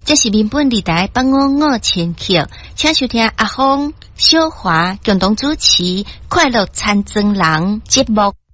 这是民本电台855千克，请收听阿峰、小华共同主持《快乐餐真人》节目。